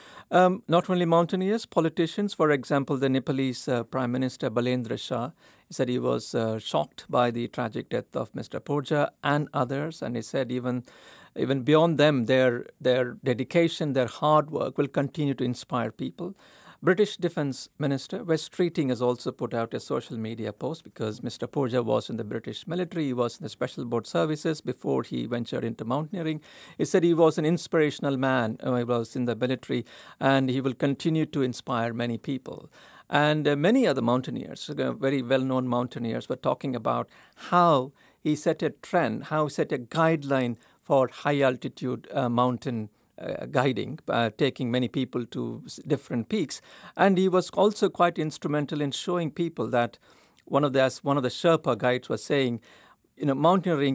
Speaker 2: Not only mountaineers, politicians. For example, the Nepalese Prime Minister Balendra Shah said he was shocked by the tragic death of Mr. Purja and others. And he said even beyond them, their dedication, their hard work will continue to inspire people. British Defence Minister Wes Streeting has also put out a social media post, because Mr. Purja was in the British military. He was in the Special Board Services before he ventured into mountaineering. He said he was an inspirational man when he was in the military, and he will continue to inspire many people. And many other mountaineers, very well-known mountaineers, were talking about how he set a trend, how he set a guideline for high-altitude mountain guiding, taking many people to different peaks. And he was also quite instrumental in showing people that one of the Sherpa guides was saying, mountaineering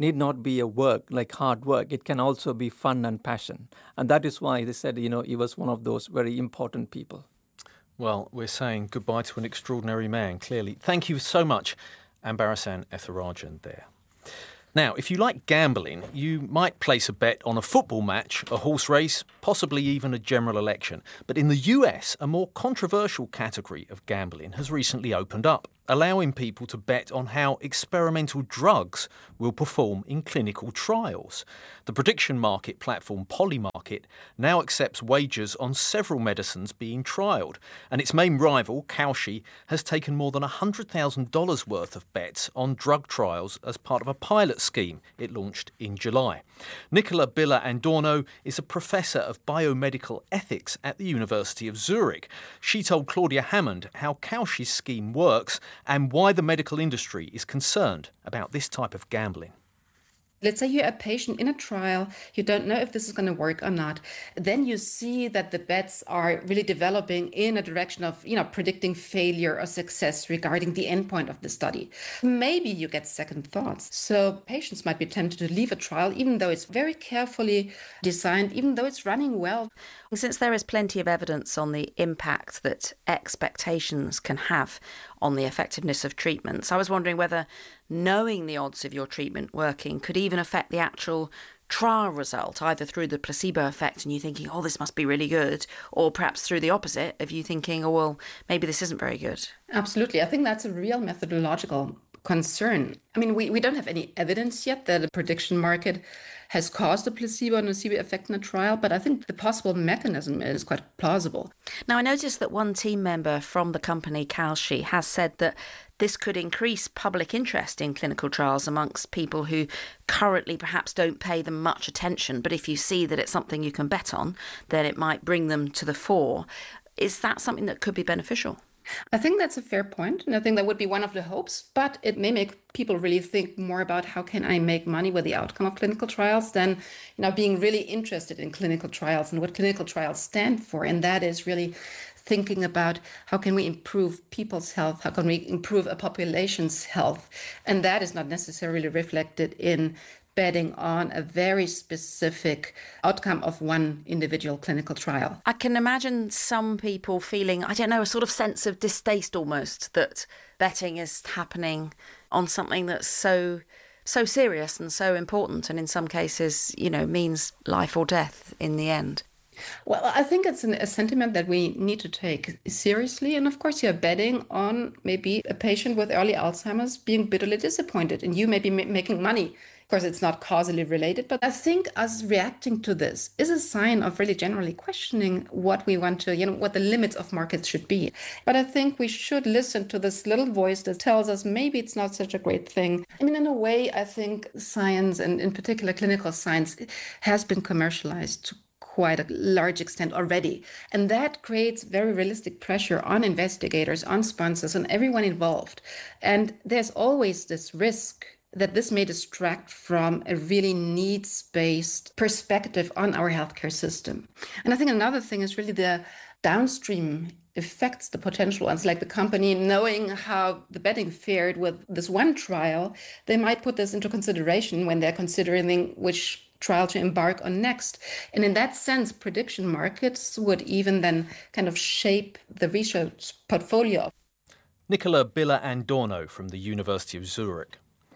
Speaker 2: need not be a work, like hard work. It can also be fun and passion. And that is why they said, he was one of those very important people.
Speaker 12: Well, we're saying goodbye to an extraordinary man, clearly. Thank you so much, Ambarasan Ethirajan there. Now, if you like gambling, you might place a bet on a football match, a horse race, possibly even a general election. But in the US, a more controversial category of gambling has recently opened up, allowing people to bet on how experimental drugs will perform in clinical trials. The prediction market platform Polymarket now accepts wagers on several medicines being trialled, and its main rival, Kalshi, has taken more than $100,000 worth of bets on drug trials as part of a pilot scheme it launched in July. Nicola Billa Andorno is a professor of biomedical ethics at the University of Zurich. She told Claudia Hammond how Kalshi's scheme works and why the medical industry is concerned about this type of gambling.
Speaker 3: Let's say you're a patient in a trial, you don't know if this is going to work or not. Then you see that the bets are really developing in a direction of, predicting failure or success regarding the endpoint of the study. Maybe you get second thoughts. So patients might be tempted to leave a trial, even though it's very carefully designed, even though it's running well.
Speaker 4: Since there is plenty of evidence on the impact that expectations can have on the effectiveness of treatments, I was wondering whether knowing the odds of your treatment working could even affect the actual trial result, either through the placebo effect and you thinking, oh, this must be really good, or perhaps through the opposite of you thinking, oh, well, maybe this isn't very good.
Speaker 3: Absolutely. I think that's a real methodological concern. I mean, we don't have any evidence yet that a prediction market has caused a placebo and nocebo effect in a trial, but I think the possible mechanism is quite plausible.
Speaker 4: Now, I noticed that one team member from the company, Kalshi, has said that this could increase public interest in clinical trials amongst people who currently perhaps don't pay them much attention, but if you see that it's something you can bet on, then it might bring them to the fore. Is that something that could be beneficial?
Speaker 3: I think that's a fair point, and I think that would be one of the hopes, but it may make people really think more about how can I make money with the outcome of clinical trials than, being really interested in clinical trials and what clinical trials stand for. And that is really thinking about how can we improve people's health, how can we improve a population's health. And that is not necessarily reflected in betting on a very specific outcome of one individual clinical trial.
Speaker 4: I can imagine some people feeling, I don't know, a sort of sense of distaste almost that betting is happening on something that's so serious and so important, and in some cases, means life or death in the end.
Speaker 3: Well, I think it's a sentiment that we need to take seriously. And of course, you're betting on maybe a patient with early Alzheimer's being bitterly disappointed and you may be making money. Of course, it's not causally related, but I think us reacting to this is a sign of really generally questioning what we want to, what the limits of markets should be. But I think we should listen to this little voice that tells us maybe it's not such a great thing. I mean, in a way, I think science, and in particular clinical science, has been commercialized to quite a large extent already. And that creates very realistic pressure on investigators, on sponsors, on everyone involved. And there's always this risk that this may distract from a really needs-based perspective on our healthcare system. And I think another thing is really the downstream effects, the potential ones, like the company knowing how the betting fared with this one trial, they might put this into consideration when they're considering which trial to embark on next. And in that sense, prediction markets would even then kind of shape the research portfolio.
Speaker 12: Nicola Billa Andorno from the University of Zurich.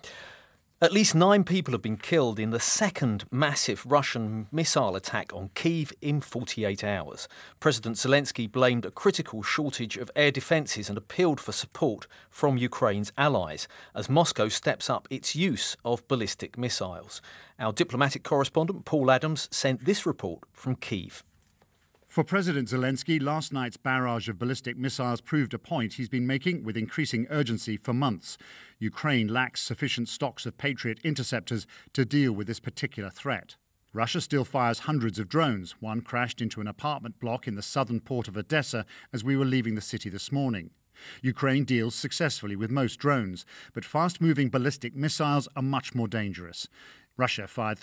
Speaker 12: At least 9 people have been killed in the second massive Russian missile attack on Kyiv in 48 hours. President Zelensky blamed a critical shortage of air defences and appealed for support from Ukraine's allies as Moscow steps up its use of ballistic missiles. Our diplomatic correspondent Paul Adams sent this report from Kyiv.
Speaker 23: For President Zelensky, last night's barrage of ballistic missiles proved a point he's been making with increasing urgency for months. Ukraine lacks sufficient stocks of Patriot interceptors to deal with this particular threat. Russia still fires hundreds of drones. One crashed into an apartment block in the southern port of Odessa as we were leaving the city this morning. Ukraine deals successfully with most drones, but fast-moving ballistic missiles are much more dangerous. Russia fired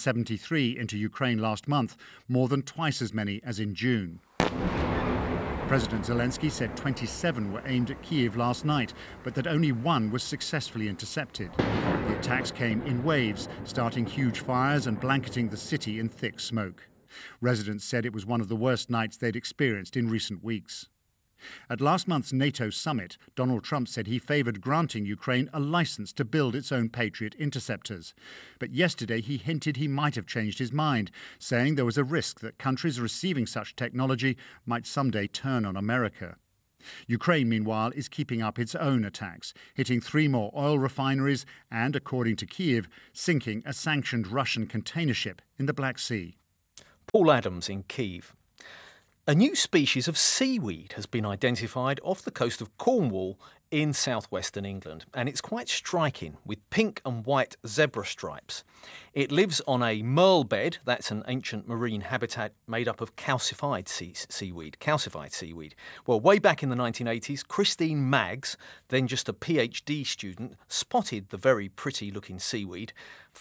Speaker 23: 373 into Ukraine last month, more than twice as many as in June. President Zelensky said 27 were aimed at Kyiv last night, but that only one was successfully intercepted. The attacks came in waves, starting huge fires and blanketing the city in thick smoke. Residents said it was one of the worst nights they'd experienced in recent weeks. At last month's NATO summit, Donald Trump said he favoured granting Ukraine a licence to build its own Patriot interceptors. But yesterday he hinted he might have changed his mind, saying there was a risk that countries receiving such technology might someday turn on America. Ukraine, meanwhile, is keeping up its own attacks, hitting 3 more oil refineries and, according to Kyiv, sinking a sanctioned Russian container ship in the Black Sea.
Speaker 12: Paul Adams in Kyiv. A new species of seaweed has been identified off the coast of Cornwall in southwestern England, and it's quite striking with pink and white zebra stripes. It lives on a merle bed, that's an ancient marine habitat made up of calcified seaweed. Well, way back in the 1980s, Christine Maggs, then just a PhD student, spotted the very pretty-looking seaweed.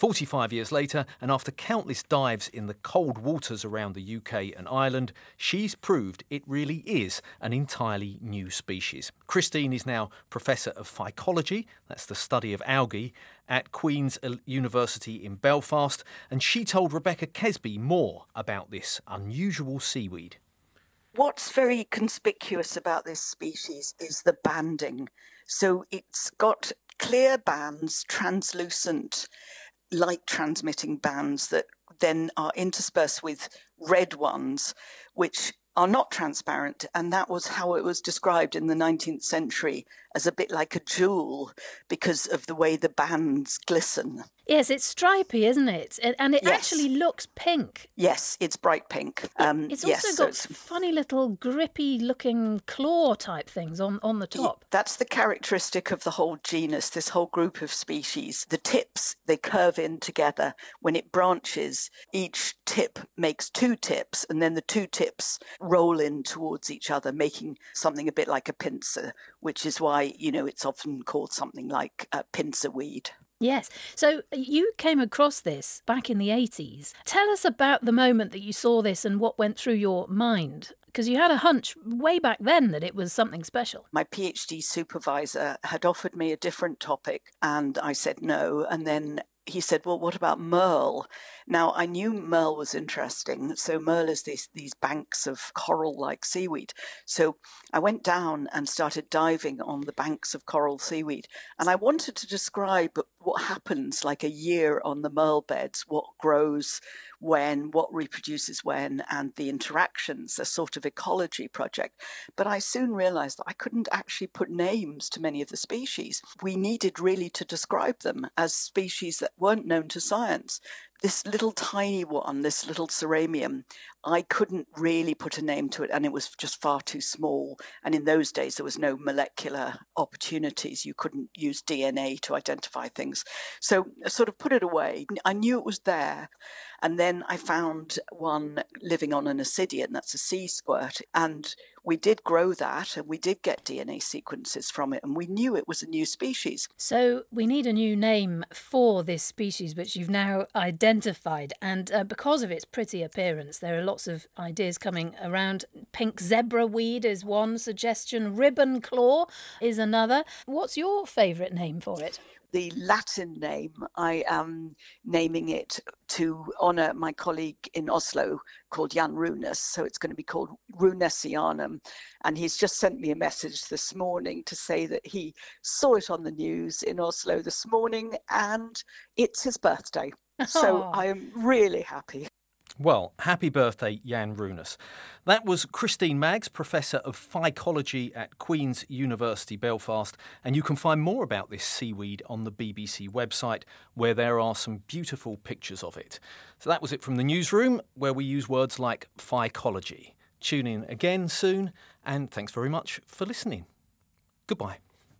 Speaker 12: 45 years later, and after countless dives in the cold waters around the UK and Ireland, she's proved it really is an entirely new species. Christine is now Professor of Phycology, that's the study of algae, at Queen's University in Belfast, and she told Rebecca Kesby more about this unusual seaweed.
Speaker 14: What's very conspicuous about this species is the banding. So it's got clear bands, translucent light transmitting bands that then are interspersed with red ones, which are not transparent. And that was how it was described in the 19th century, as a bit like a jewel because of the way the bands glisten.
Speaker 1: Yes, it's stripy, isn't it? And it actually looks pink.
Speaker 14: Yes, it's bright pink.
Speaker 1: It's also got funny little grippy-looking claw-type things on the top.
Speaker 14: That's the characteristic of the whole genus, this whole group of species. The tips, they curve in together. When it branches, each tip makes 2 tips, and then the 2 tips roll in towards each other, making something a bit like a pincer, which is why, it's often called something like pincer weed.
Speaker 1: Yes. So you came across this back in the 80s. Tell us about the moment that you saw this and what went through your mind. Because you had a hunch way back then that it was something special.
Speaker 14: My PhD supervisor had offered me a different topic and I said no. And then he said, well, what about merle? Now, I knew merle was interesting. So merle is these banks of coral-like seaweed. So I went down and started diving on the banks of coral seaweed. And I wanted to describe what happens like a year on the merle beds, what grows when, what reproduces when, and the interactions, a sort of ecology project. But I soon realized that I couldn't actually put names to many of the species. We needed really to describe them as species that weren't known to science. This little tiny one, this little ceramium, I couldn't really put a name to it, and it was just far too small. And in those days, there was no molecular opportunities. You couldn't use DNA to identify things. So I sort of put it away. I knew it was there. And then I found one living on an ascidian, that's a sea squirt. And we did grow that, and we did get DNA sequences from it, and we knew it was a new species.
Speaker 1: So we need a new name for this species, which you've now identified. And because of its pretty appearance, there are lots of ideas coming around. Pink zebra weed is one suggestion. Ribbon claw is another. What's your favourite name for it?
Speaker 14: The Latin name, I am naming it to honour my colleague in Oslo called Jan Runes. So it's going to be called Runesianum. And he's just sent me a message this morning to say that he saw it on the news in Oslo this morning and it's his birthday. So I am really happy.
Speaker 12: Well, happy birthday, Jan Runes. That was Christine Maggs, Professor of Phycology at Queen's University Belfast, and you can find more about this seaweed on the BBC website, where there are some beautiful pictures of it. So that was it from the newsroom, where we use words like phycology. Tune in again soon, and thanks very much for listening. Goodbye.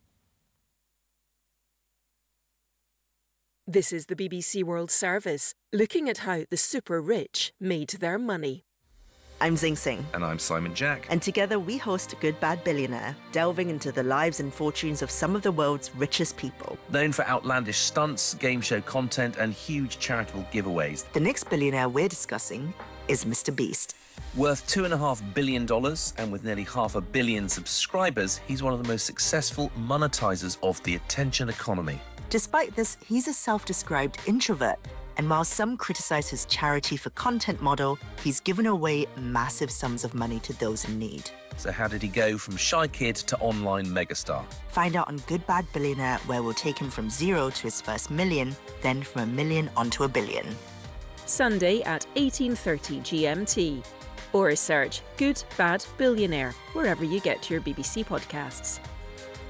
Speaker 8: This is the BBC World Service, looking at how the super rich made their money.
Speaker 5: I'm Zing Singh.
Speaker 7: And I'm Simon Jack.
Speaker 5: And together we host Good Bad Billionaire, delving into the lives and fortunes of some of the world's richest people.
Speaker 7: Known for outlandish stunts, game show content, and huge charitable giveaways.
Speaker 5: The next billionaire we're discussing
Speaker 9: is Mr. Beast.
Speaker 7: Worth $2.5 billion and with nearly 500 million subscribers, he's one of the most successful monetizers of the attention economy.
Speaker 9: Despite this, he's a self-described introvert. And while some criticize his charity for content model, he's given away massive sums of money to those in need.
Speaker 7: So how did he go from shy kid to online megastar?
Speaker 9: Find out on Good Bad Billionaire, where we'll take him from 0 to his first million, then from $1 million onto $1 billion.
Speaker 8: Sunday at 18:30 GMT. Or search Good Bad Billionaire wherever you get your BBC podcasts.